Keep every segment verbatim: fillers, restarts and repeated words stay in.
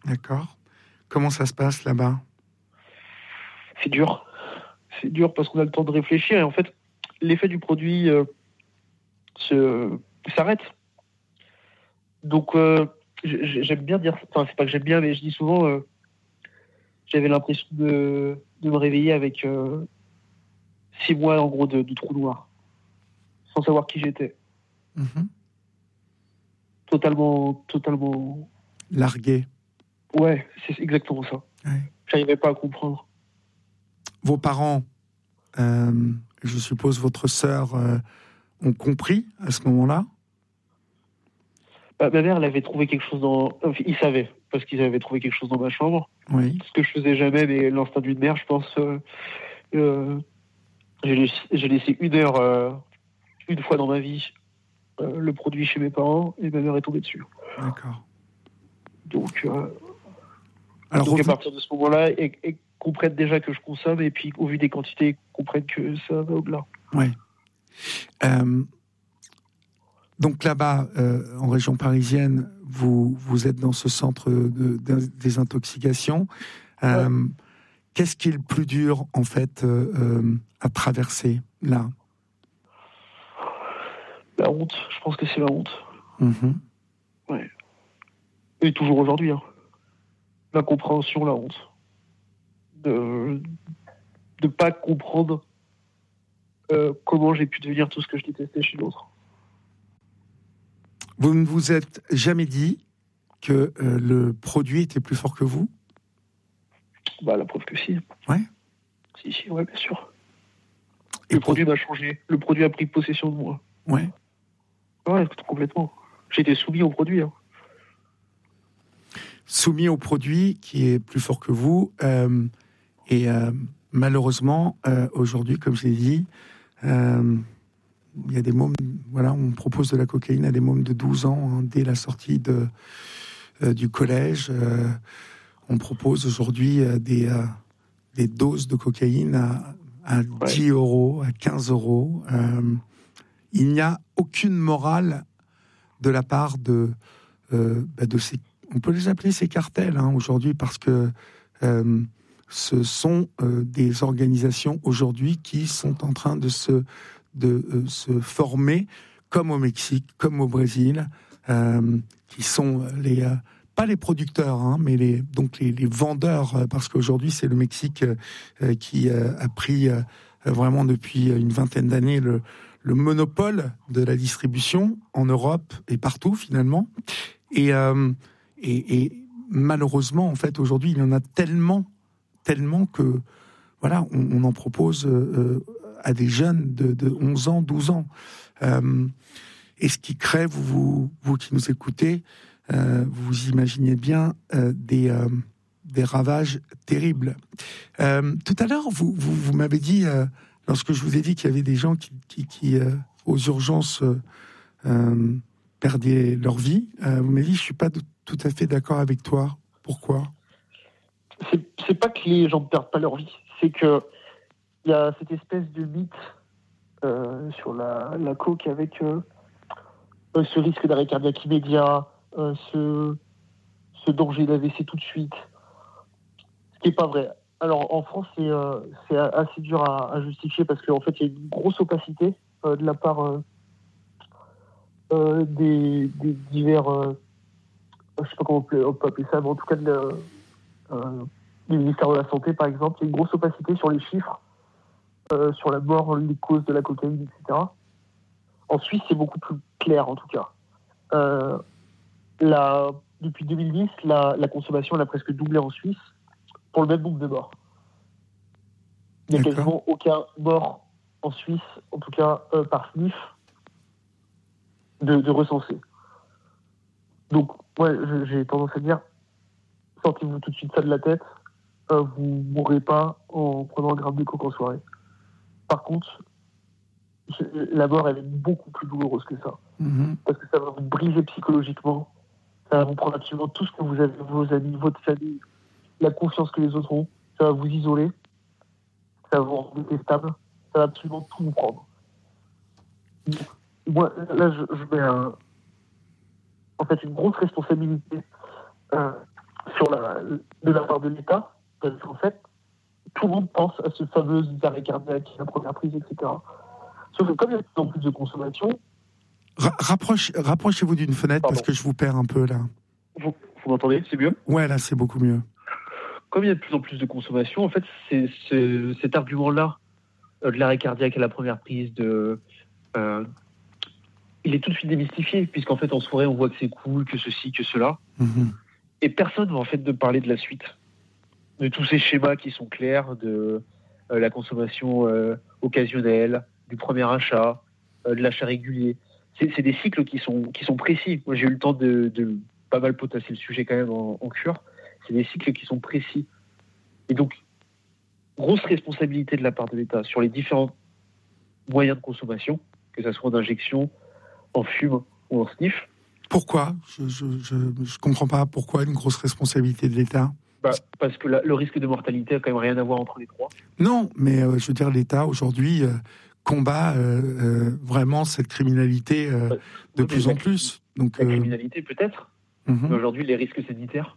D'accord. Comment ça se passe là-bas ? C'est dur. C'est dur parce qu'on a le temps de réfléchir et en fait, l'effet du produit euh, se, s'arrête. Donc, euh, j'aime bien dire... Enfin, c'est pas que j'aime bien, mais je dis souvent... Euh, j'avais l'impression de, de me réveiller avec euh, six mois, en gros, de, de trou noir. Sans savoir qui j'étais. Mmh. Totalement... Totalement... Largué. Ouais, c'est exactement ça. Ouais. J'arrivais pas à comprendre. Vos parents, euh, je suppose votre sœur, euh, ont compris à ce moment-là ? Bah, ma mère, elle avait trouvé quelque chose dans... Enfin, ils savaient, parce qu'ils avaient trouvé quelque chose dans ma chambre. Oui. Ce que je faisais jamais, mais l'instinct d'une mère, je pense... Euh, euh, j'ai, laissé, j'ai laissé une heure, euh, une fois dans ma vie, euh, le produit chez mes parents, et ma mère est tombée dessus. D'accord. Donc, euh, Alors, donc rev... à partir de ce moment-là, ils, ils comprennent déjà que je consomme, et puis au vu des quantités, ils comprennent que ça va au-delà. Oui. Euh... Donc là-bas, euh, en région parisienne, vous, vous êtes dans ce centre de, de désintoxication. Euh, ouais. Qu'est-ce qui est le plus dur, en fait, euh, euh, à traverser, là ? La honte. Je pense que c'est la honte. Mmh. Ouais. Et toujours aujourd'hui. Hein. L'incompréhension, la honte. De ne pas comprendre euh, comment j'ai pu devenir tout ce que je détestais chez l'autre. Vous ne vous êtes jamais dit que euh, le produit était plus fort que vous ? Bah, la preuve que si. Ouais. Si, si, ouais, bien sûr. Et le pour... produit m'a changé. Le produit a pris possession de moi. Ouais. Ouais, complètement. J'étais soumis au produit. Hein. Soumis au produit qui est plus fort que vous. Euh, et euh, malheureusement, euh, aujourd'hui, comme je l'ai dit, euh, il y a des mômes, voilà, on propose de la cocaïne à des mômes de douze ans hein, dès la sortie de, euh, du collège. Euh, on propose aujourd'hui euh, des, euh, des doses de cocaïne à, à dix euros, à quinze euros. Euh, il n'y a aucune morale de la part de, euh, bah de ces, on peut les appeler ces cartels hein, aujourd'hui parce que euh, ce sont euh, des organisations aujourd'hui qui sont en train de se de euh, se former, comme au Mexique, comme au Brésil, euh, qui sont les euh, pas les producteurs, hein, mais les donc les, les vendeurs, euh, parce qu'aujourd'hui c'est le Mexique euh, qui euh, a pris euh, vraiment depuis une vingtaine d'années le, le monopole de la distribution en Europe et partout finalement. Et, euh, et, et malheureusement en fait aujourd'hui il y en a tellement, tellement que voilà on, on en propose. Euh, à des jeunes de, de onze ans, douze ans. Euh, et ce qui crée, vous, vous, vous qui nous écoutez, euh, vous imaginez bien euh, des, euh, des ravages terribles. Euh, tout à l'heure, vous, vous, vous m'avez dit, euh, lorsque je vous ai dit qu'il y avait des gens qui, qui, qui euh, aux urgences, euh, euh, perdaient leur vie, euh, vous m'avez dit, je ne suis pas tout à fait d'accord avec toi. Pourquoi ? c'est, c'est pas que les gens ne perdent pas leur vie, c'est que il y a cette espèce de mythe euh, sur la, la coke avec euh, ce risque d'arrêt cardiaque immédiat, euh, ce, ce danger d'A V C tout de suite, ce qui n'est pas vrai. Alors en France, c'est, euh, c'est assez dur à, à justifier parce qu'en fait, il y a une grosse opacité euh, de la part euh, euh, des, des divers, euh, je ne sais pas comment on peut, on peut appeler ça, mais en tout cas de la, euh, du ministère de la Santé, par exemple, il y a une grosse opacité sur les chiffres. Euh, sur la mort, les causes de la cocaïne, et cetera. En Suisse, c'est beaucoup plus clair, en tout cas. Euh, la, depuis deux mille dix, la, la consommation elle a presque doublé en Suisse pour le même nombre de morts. Il n'y a D'accord. quasiment aucun mort en Suisse, en tout cas euh, par sniff, de, de recensé. Donc, ouais, j'ai tendance à dire, sortez-vous tout de suite ça de la tête, euh, vous ne mourrez pas en prenant un gramme de coke en soirée. Par contre, la mort, elle est beaucoup plus douloureuse que ça. Mmh. Parce que ça va vous briser psychologiquement. Ça va vous prendre absolument tout ce que vous avez, vos amis, votre famille, la confiance que les autres ont. Ça va vous isoler. Ça va vous rendre détestable. Ça va absolument tout vous prendre. Donc, moi, là, je, je mets un, en fait une grosse responsabilité euh, sur la, de la part de l'État, parce qu'en fait, tout le monde pense à ce fameux arrêt cardiaque, la première prise, et cetera. Sauf que comme il y a de plus en plus de consommation... Ra- rapproche, rapprochez-vous d'une fenêtre, Pardon. parce que je vous perds un peu là. Vous, vous m'entendez? C'est mieux? Ouais, là, c'est beaucoup mieux. Comme il y a de plus en plus de consommation, en fait, c'est, c'est cet argument-là euh, de l'arrêt cardiaque à la première prise, de, euh, il est tout de suite démystifié, puisqu'en fait, en soirée, on voit que c'est cool, que ceci, que cela. Mmh. Et personne va en fait de parler de la suite, de tous ces schémas qui sont clairs, de euh, la consommation euh, occasionnelle, du premier achat, euh, de l'achat régulier. C'est, c'est des cycles qui sont, qui sont précis. Moi, j'ai eu le temps de, de pas mal potasser le sujet quand même en, en cure. C'est des cycles qui sont précis. Et donc, grosse responsabilité de la part de l'État sur les différents moyens de consommation, que ce soit en injection, en fume ou en sniff. Pourquoi ? Je je, je, je comprends pas pourquoi une grosse responsabilité de l'État. Bah, parce que la, le risque de mortalité a quand même rien à voir entre les trois. Non, mais euh, je veux dire, l'État aujourd'hui euh, combat euh, euh, vraiment cette criminalité euh, de Oui, plus la, en plus. Donc, la euh, criminalité peut-être, mm-hmm. mais aujourd'hui les risques sanitaires.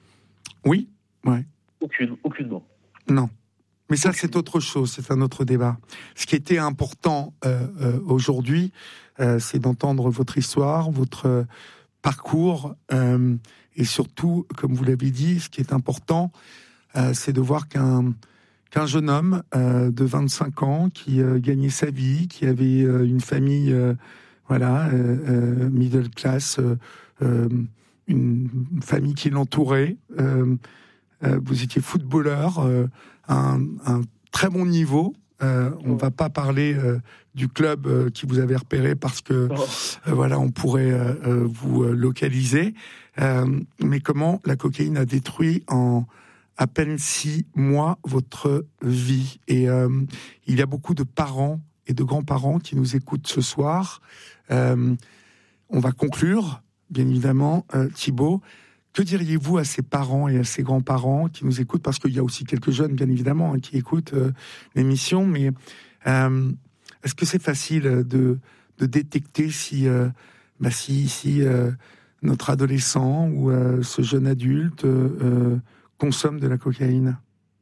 Oui, ouais. Aucune, aucunement. Non. Mais ça, c'est autre chose, c'est un autre débat. Ce qui était important euh, euh, aujourd'hui, euh, c'est d'entendre votre histoire, votre euh, parcours, euh, et surtout, comme vous l'avez dit, ce qui est important, euh, c'est de voir qu'un, qu'un jeune homme euh, de vingt-cinq ans qui euh, gagnait sa vie, qui avait euh, une famille, euh, voilà, euh, euh, middle class, euh, euh, une famille qui l'entourait, euh, euh, vous étiez footballeur, euh, un, un très bon niveau. Euh, on ne va pas parler euh, du club euh, qui vous avait repéré parce que euh, voilà, on pourrait euh, euh, vous euh, localiser. Euh, mais comment la cocaïne a détruit en à peine six mois votre vie. Et euh, il y a beaucoup de parents et de grands-parents qui nous écoutent ce soir. Euh, on va conclure, bien évidemment, euh, Thibaut. Que diriez-vous à ces parents et à ces grands-parents qui nous écoutent, parce qu'il y a aussi quelques jeunes, bien évidemment, hein, qui écoutent euh, l'émission, mais euh, est-ce que c'est facile de, de détecter si, euh, bah, si, si euh, notre adolescent ou euh, ce jeune adulte euh, consomme de la cocaïne ?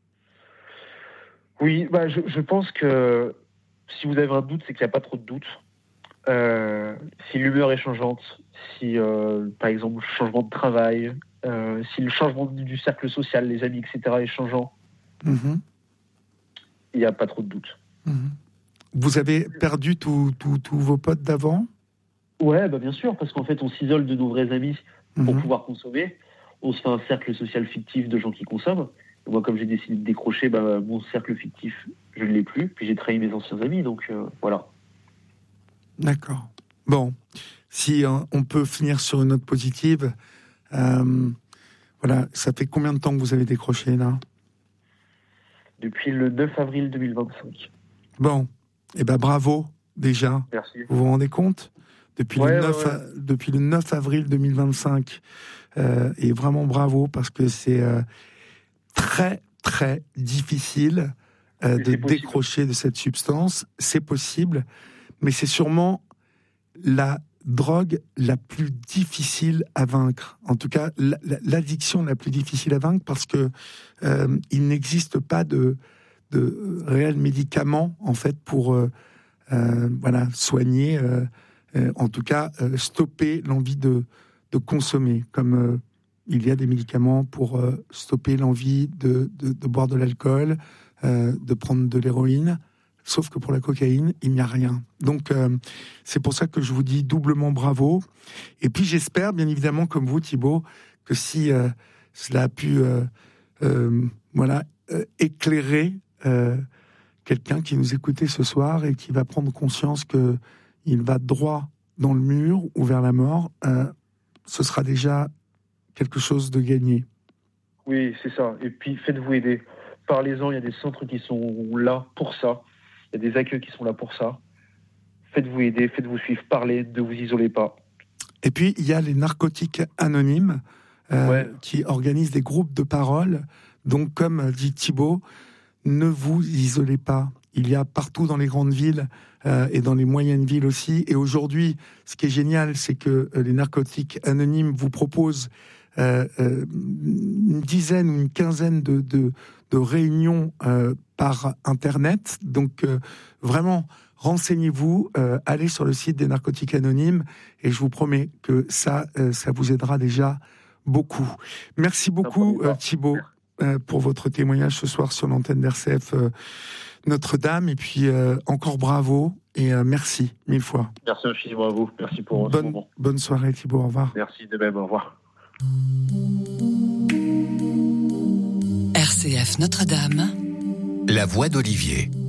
Oui, bah, je, je pense que si vous avez un doute, c'est qu'il n'y a pas trop de doute. Euh, si l'humeur est changeante, si euh, par exemple le changement de travail, euh, si le changement du cercle social, les amis, et cetera est changeant, mmh. il n'y a pas trop de doute. Mmh. Vous avez perdu tous vos potes d'avant ? Ouais, bah bien sûr, parce qu'en fait on s'isole de nos vrais amis pour mmh. pouvoir consommer. On se fait un cercle social fictif de gens qui consomment. Et moi, comme j'ai décidé de décrocher, bah, mon cercle fictif, je ne l'ai plus. Puis j'ai trahi mes anciens amis, donc euh, voilà. D'accord. Bon, si hein, on peut finir sur une note positive, euh, voilà, ça fait combien de temps que vous avez décroché là ? Depuis le neuf avril deux mille vingt-cinq. Bon, eh ben bravo déjà. Merci. Vous vous rendez compte ? Depuis, ouais, le neuf, ouais, ouais. depuis le neuf avril deux mille vingt-cinq, euh, et vraiment bravo parce que c'est euh, très très difficile euh, de décrocher de cette substance. C'est possible. Mais c'est sûrement la drogue la plus difficile à vaincre. En tout cas, l'addiction la plus difficile à vaincre parce que euh, il n'existe pas de, de réels médicaments en fait pour euh, euh, voilà soigner, euh, euh, en tout cas euh, stopper l'envie de, de consommer. Comme euh, il y a des médicaments pour euh, stopper l'envie de, de, de boire de l'alcool, euh, de prendre de l'héroïne. Sauf que pour la cocaïne, il n'y a rien. Donc, euh, c'est pour ça que je vous dis doublement bravo. Et puis, j'espère, bien évidemment, comme vous, Thibaut, que si euh, cela a pu euh, euh, voilà, euh, éclairer euh, quelqu'un qui nous écoutait ce soir et qui va prendre conscience qu'il va droit dans le mur ou vers la mort, euh, ce sera déjà quelque chose de gagné. Oui, c'est ça. Et puis, faites-vous aider. Parlez-en, il y a des centres qui sont là pour ça. Il y a des accueils qui sont là pour ça. Faites-vous aider, faites-vous suivre, parlez, ne vous isolez pas. Et puis, il y a les narcotiques anonymes euh, ouais. qui organisent des groupes de parole. Donc, comme dit Thibaut, ne vous isolez pas. Il y a partout dans les grandes villes euh, et dans les moyennes villes aussi. Et aujourd'hui, ce qui est génial, c'est que les narcotiques anonymes vous proposent euh, euh, une dizaine ou une quinzaine de, de, de réunions euh, par Internet. Donc, euh, vraiment, renseignez-vous, euh, allez sur le site des Narcotiques Anonymes, et je vous promets que ça, euh, ça vous aidera déjà beaucoup. Merci beaucoup, euh, Thibaut, euh, pour votre témoignage ce soir sur l'antenne d'R C F euh, Notre-Dame, et puis euh, encore bravo, et euh, merci mille fois. Merci infiniment à vous, merci pour bonne, ce moment. Bonne soirée, Thibaut, au revoir. Merci de même, au revoir. R C F Notre-Dame, la voix d'Olivier.